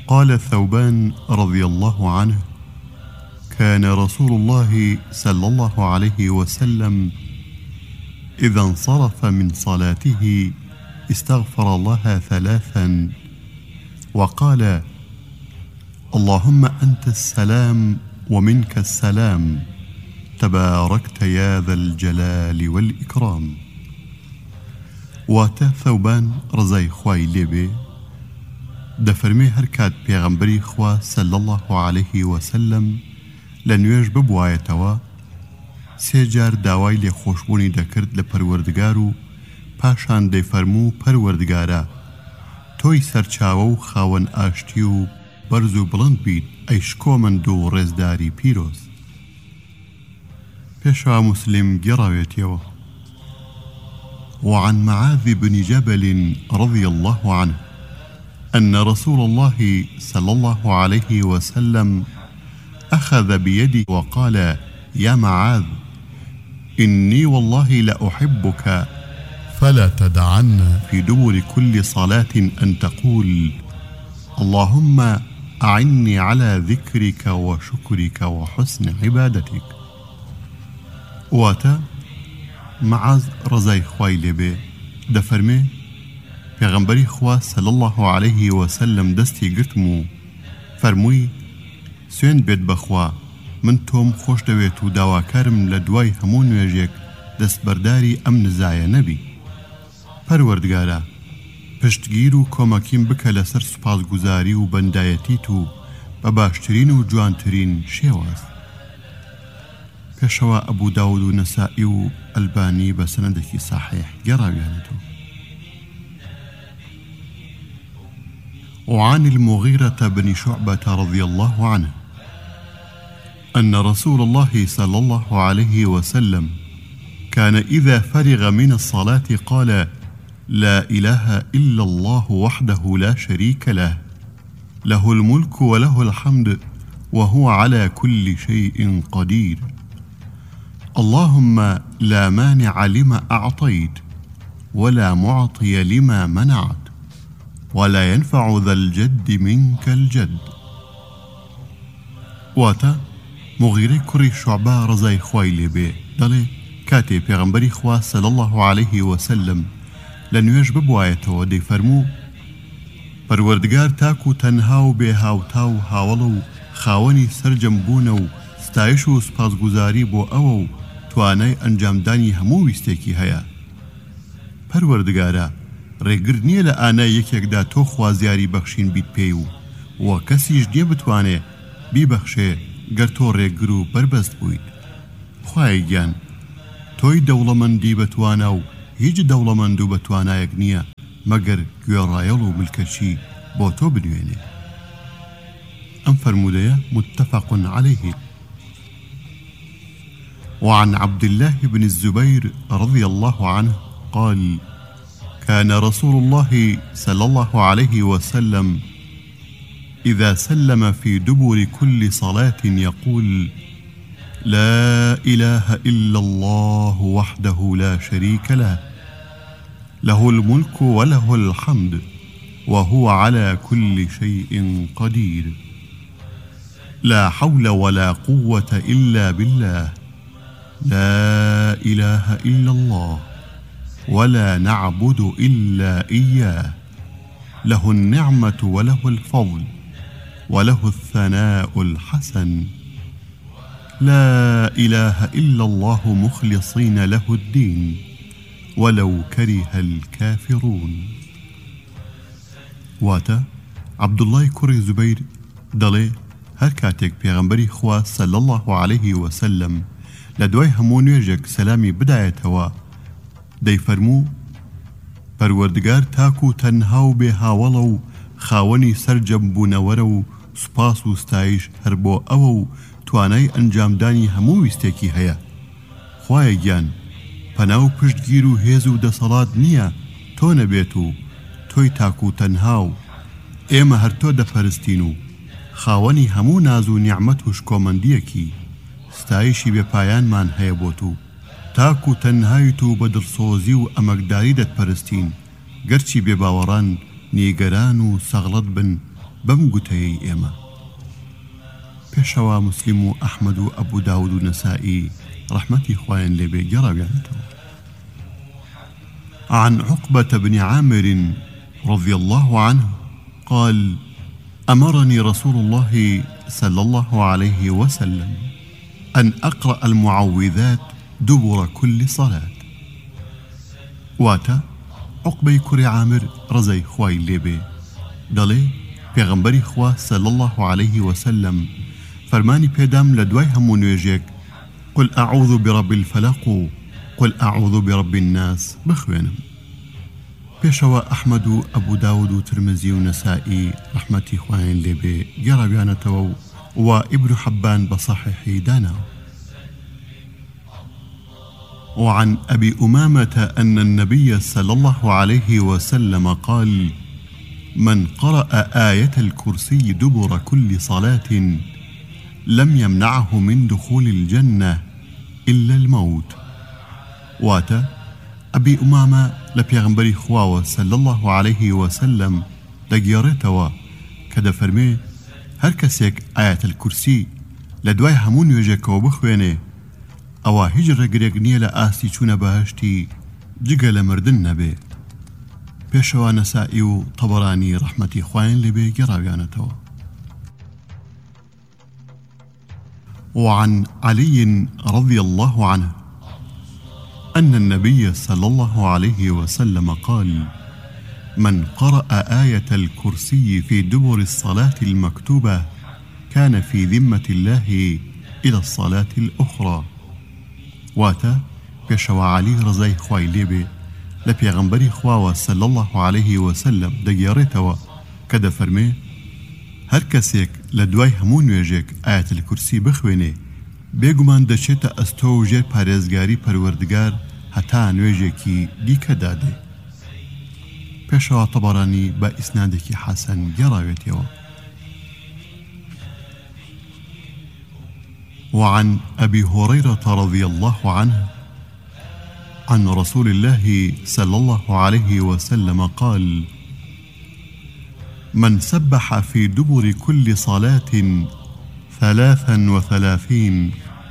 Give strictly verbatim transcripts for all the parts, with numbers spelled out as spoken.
قال ثوبان رضي الله عنه: كان رسول الله صلى الله عليه وسلم إذا انصرف من صلاته استغفر الله ثلاثا وقال: اللهم أنت السلام ومنك السلام تباركت يا ذا الجلال والإكرام. واتە ثەوبان ڕزای خوای لێبێ دەفەرمێ هەر کات پێغەمبەری خوا صلی الله عليه وسلم لە نوێژ ببوایەتەوە سێ جار داوای لێخۆشبوونی دەکرد لە پەروەردگار و پاشان دەیفەرموو: پەروەردگارە، تۆی سەرچاوە و خاوەن ئاشتی و بەرز و بڵند بیت ئەی شکۆمەند و ڕێزداری پیرۆز. پێشوا مسلم گێڕاوێتیەوە: وعن معاذ بن جبل رضي الله عنه أن رسول الله صلى الله عليه وسلم أخذ بيدي وقال: يا معاذ، إني والله لأحبك فلا تدعن في دبر كل صلاة أن تقول: اللهم أعني على ذكرك وشكرك وحسن عبادتك. واتا معاذ رضای خوای لێبێ دەفەرمێ پێغەمبەری خوا صلی الله عليه وسلم دەستی گرتم و فەرمووی: سوێند بێت بەخوا، من تۆم خۆش دەوێت و داواکارم لە دوای هەموو نوێژێک دەستبەرداری ئەم نزایە نەبی. پەروەردگارە، پشتگیر و کۆمەکیم بکە لەسەر سوپاسگوزاری و بەندایەتیت و بە باشترین و جوانترین شێواز. پێشەوە ئەبوو داود و نەسائی و ئەلبانی بە سەنەدێکی صحیح گەڕاویانەتەوە. وعن المغيرة بن شعبة رضي الله عنه أن رسول الله صلى الله عليه وسلم كان إذا فرغ من الصلاة قال: لا إله إلا الله وحده لا شريك له، له الملك وله الحمد وهو على كل شيء قدير، اللهم لا مانع لما أعطيت ولا معطي لما منعت ولا ينفع ذا الجد منك الجد. واتا مغیرەی کوڕی شوعبە ڕزای خوای لێبێ دەڵێ کاتێ پێغەمبەری خوا صلی الله عليه وسلم لە نوێژ ببوایەتەوە دەیفەرموو: پەروەردگار تاک و تەنها و بێ هاوتا و هاوڵە و خاوەنی سەرجەم بوونە و ستایش و سپاسگوزاری بۆ ئەوە و توانای ئەنجامدانی هەموو ویستێکی هەیە. پەروەردگارە، ڕێگر نییە لە ئانای یەکێکدا تۆ خوازیاری بەخشین بیت پێی و وە کەسیش نییە بتوانێ بیبەخشێ گەر تۆ ڕێگر و بربەست بوویت. خوای گیان، تۆی دەوڵەمەندی بەتوانە و هیچ دەوڵەمەند و بەتوانایەک نییە مەگەر گوێڕایەڵ و ملکەچی بۆ تۆ بنوێنێ. ئەم فەرمودەیە متفق عليه. وعن عبد الله بن الزبير رضي الله عنه قال: كان رسول الله صلى الله عليه وسلم إذا سلم في دبر كل صلاة يقول: لا إله إلا الله وحده لا شريك له، له الملك وله الحمد وهو على كل شيء قدير، لا حول ولا قوة إلا بالله، لا إله إلا الله ولا نعبد إلا إياه، له النعمة وله الفضل وله الثناء الحسن، لا إله إلا الله مخلصين له الدين ولو كره الكافرون. واتا عبد الله كري زبير دلي هر كاتك پیغمبری خوا صلى الله عليه وسلم لدوای هەموو نوێژێک سەلامی بدایەتەوە دەیفەرموو: پەروەردگار تاک و تەنها و بێ هاوڵە و خاوەنی سەرجەم بوونەوەرە و سوپاس و ستایش هەر بۆ ئەوە و توانای ئەنجامدانی هەموو ویستێکی هەیە. خوایە گیان، پەنا و پشتگیر و هێز و دەسەڵات نییە تۆ نەبێت و تۆی تاک و تەنها و ئێمە هەر تۆ دەپەرستین و خاوەنی هەموو ناز و نیعمەت و شکۆمەندیەکی ستایشی بێپایانمان هەیە بۆ تو، تاک و تەنهایت و بە دڵسۆزی و ئەمەکداری دەتپەرستین، گەرچی بێباوەڕان نیگەران و سەغڵەت بن بەم گوتەیەی ئێمە. پێشەوە مسلم و ئەحمەد و ئەبوو داود و نەسائی ڕەحمەتی خوایان لێبێ گەڕاویانەتەوە. عن عقبة بن عامر رضي الله عنه قال: أمرني رسول الله صلى الله عليه وسلم أن أقرأ المعوذات دبر كل صلاة. واتا عقبة كري عامر رزي خواي ليبي دلي پیغمبری خوا صلى الله عليه وسلم فرماني پێدام لە دوای هەموو نوێژێک قل أعوذ برب الفلق قل أعوذ برب الناس بخوێنم. پێشەوە ئەحمەد و ئەبوو داود و ترمزی و نەسائی ڕەحمەتی خوایان لێبێ گەڕاویانەتەوە و ئیبن حەبان بصحيحی داناوە. وعن أبي أمامة أن النبي صلى الله عليه وسلم قال: من قرأ آية الكرسي دبر كل صلاة لم يمنعه من دخول الجنة إلا الموت. واتا أبي أمامة لبيغمبري خواوة صلى الله عليه وسلم دقيارتوا كده فرمي هر كسيك آية الكرسي لدواي همون يجيك وبخويني أوا هجر قريقنية لآسي چون بهشتي جگل مردن نبي. پێشەوە نەسائی و طەبەرانی ڕەحمەتی خوایان لێبێ گەڕاویانەتەوە. وعن علي رضي الله عنه أن النبي صلى الله عليه وسلم قال: من قرأ آية الكرسي في دبر الصلاة المكتوبة كان في ذمة الله إلى الصلاة الأخرى. واتا پێشەوە علی ڕزای خوای لێبێ لە پێغەمبەری خواوە صلی الله عليه وسلم دەگێڕێتەوە کە دەفەرمێ هەر کەسێک لە دوای هەموو نوێژێک ئایەت الکورسی بخوێنێ بێگومان دەچێتە ئەستۆ و ژێر پارێزگاری پەروەردگار هەتا نوێژێکی دیکە دادێ. پێشەوە طەبەرانی بە ئیسنادێکی حەسەن گەڕاوێتەوە. وعن أبي هريرة رضي الله عنه عن رسول الله صلى الله عليه وسلم قال: من سبح في دبر كل صلاة ثلاثا وثلاثين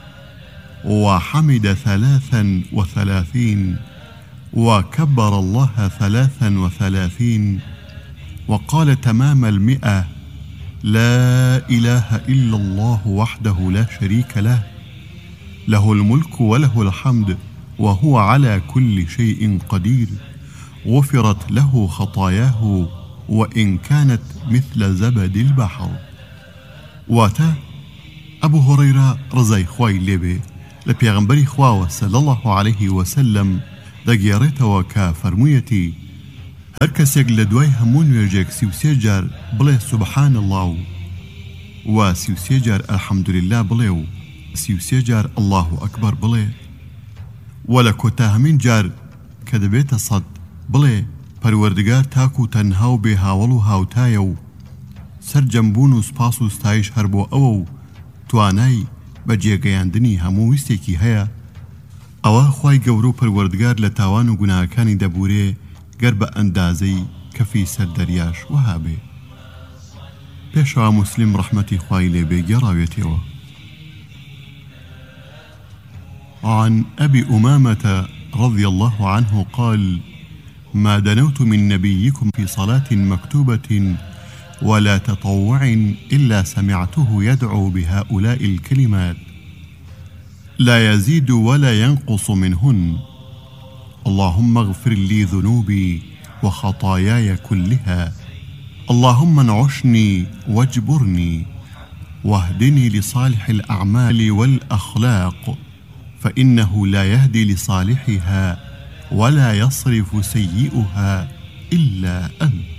وحمد ثلاثا وثلاثين وكبر الله ثلاثا وثلاثين وقال تمام المئة لا إله إلا الله وحده لا شريك له له الملك وله الحمد وهو على كل شيء قدير غفرت له خطاياه وإن كانت مثل زبد البحر. واتا أبو هريرة رضي خوای لێبێ لە پێغەمبەری خواوە صلی الله عليه وسلم دەگێڕێتەوە کە فەرموویەتی هەر کەسێک لە دوای هەموو نوێژێک سی و سێ جار بڵێ سوبحان الله و سی و سێ جار الحەمدولله بڵێ و سی و سێ جار الله ئەکبەر بڵێ و لە کۆتاهەمین جار کە دەبێتە سەد بڵێ پەروەردگار تاک و تەنها و بێ هاوڵ و هاوتایە و سەرجەمبوون و سپاس و ستایش هەر بۆ ئەوە و توانای بە جێگەیاندنی هەموو ویستێکی هەیە ئەوە خوای گەورە و پەروەردگار لە تاوان و گوناهەکانی دەبورێ گەر بە ئەندازەی کەفی سەر دەریاش وەها بێ. پێشەوە موسلیم ڕەحمەتی خوای لێبێ گێڕاوێتەوە. عن أبي أمامة رضي الله عنه قال: ما دنوت من نبيكم في صلاة مكتوبة ولا تطوع إلا سمعته يدعو بهؤلاء الكلمات لا يزيد ولا ينقص منهن: اللهم اغفر لي ذنوبي وخطاياي كلها، اللهم انعشني واجبرني واهدني لصالح الأعمال والأخلاق فإنه لا يهدي لصالحها ولا يصرف سيئها إلا أنت.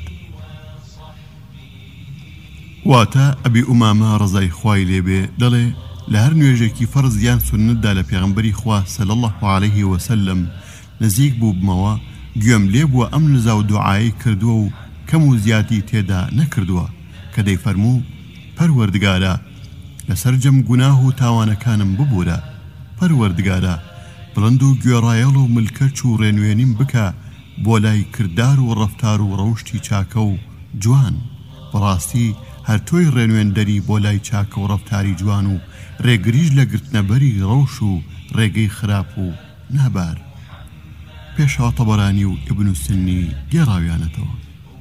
واتا أبي أمامة رضي خوای لێبێ دەڵێ لە هەر نوێژێکی فەرز یان سونەتدا لە پێغەمبەری خوا صلی الله عليه وسلم نزیک بوو بمەوە گوێم لێ بووە ئەم نزا و دوعایی کردووە و کەم و زیاتی تێدا نەکردووە کە دەیفەرموو پەروەردگارە لەسەر جەم گوناه و تاوانەکانم ببوورە، پەروەردگارە بڵند و گوێڕایەڵ و ملکەچ و ڕێنوێنیم بکە بۆ لای کردار و ڕەفتار و ڕەوشتی چاکە و جوان، بەڕاستی هەر تۆی ڕێنوێندەری بۆ لای چاکە و ڕەفتاری جوان و ڕێگریش لە گرتنەبەری ڕەوش و ڕێگەی خراپ و نابار. پێشەوە تەبەرانی و ئیبن سنی گێڕاویانەتەوە.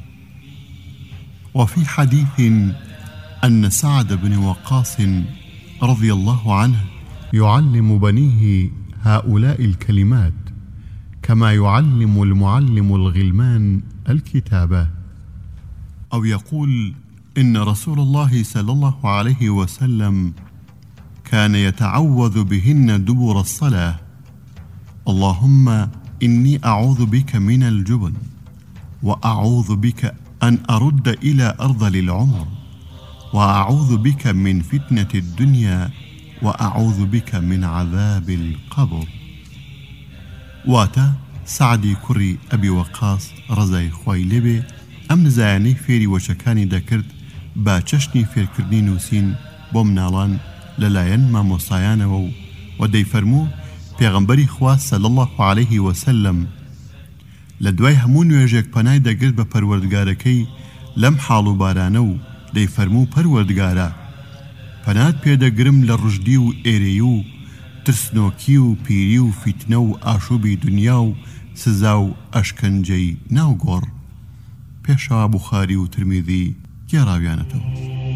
وفي حديث أن سعد بن وقاص رضي الله عنه يعلم بنيه هؤلاء الكلمات كما يعلم المعلم الغلمان الكتابة، أو يقول إن رسول الله صلى الله عليه وسلم كان يتعوذ بهن دبر الصلاة: اللهم إني أعوذ بك من الجبن، وأعوذ بك أن أرد إلى أرذل العمر، وأعوذ بك من فتنة الدنيا، وأعوذ بك من عذاب القبر. واتا سعدی کوڕی ئەبی وەقاس ڕزای خوای لێبێ ئەم نزایانەی فێری وەشەکانی دەکرد با چەشنی فێرکردنی نووسین بۆ مناڵان لەلایەن مامۆستایانەوە و و دەیفەرموو پێغەمبەری خوا صلی الله عليه وسلم لە دوای هەموو نوێژێک پەنای دەگرت بە پەروەردگارەکەی لەم حاڵ و بارانە و دەیفەرموو پەروەردگارە پەنات پێدەگرم لە ڕژدی و ئێرەی و ترسنۆکی و پیری و فیتنە و ئاشوبی دنیا و سزا و ئەشکەنجەی ناوگۆڕ. پێشەوە بوخاری و ترمیذی گێڕاویانەتەوە.